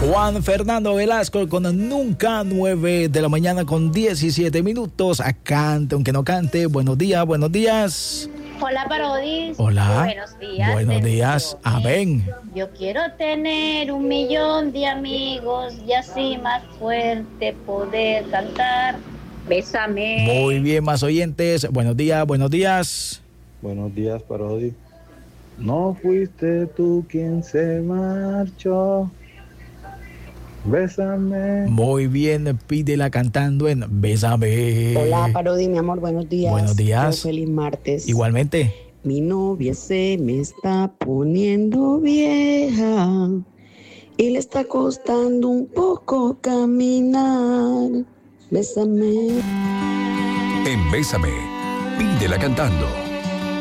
Juan Fernando Velasco con Nunca, 9 de la mañana con 17 minutos. A cante, aunque no cante. Buenos días, buenos días. Hola, Parodis. Hola. Buenos días. Buenos días. Amén. Yo quiero tener 1.000.000 de amigos y así más fuerte poder cantar. Bésame. Muy bien, más oyentes. Buenos días, buenos días. Buenos días, Parodi. No fuiste tú quien se marchó. Bésame. Muy bien, pídela cantando en Bésame. Hola, Parodi, mi amor, buenos días. Buenos días. Feliz martes. Igualmente. Mi novia se me está poniendo vieja y le está costando un poco caminar. Bésame. En Bésame, pídela cantando.